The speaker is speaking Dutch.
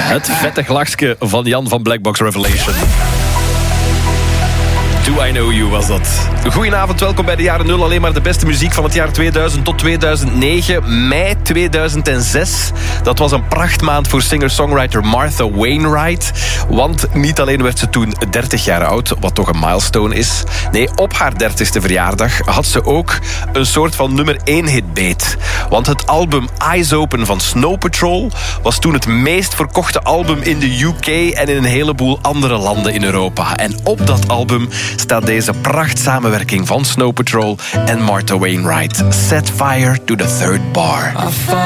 Het vette glachske van Jan van Black Box Revelation. Do I Know You was dat. Goedenavond, welkom bij de jaren 0. Alleen maar de beste muziek van het jaar 2000 tot 2009. Mei 2006. Dat was een prachtmaand voor singer-songwriter Martha Wainwright. Want niet alleen werd ze toen 30 jaar oud, wat toch een milestone is. Nee, op haar 30ste verjaardag had ze ook een soort van nummer 1 hit beet. Want het album Eyes Open van Snow Patrol was toen het meest verkochte album in de UK en in een heleboel andere landen in Europa. En op dat album staat deze prachtsamenwerking van Snow Patrol en Martha Wainwright. Set Fire to the Third Bar.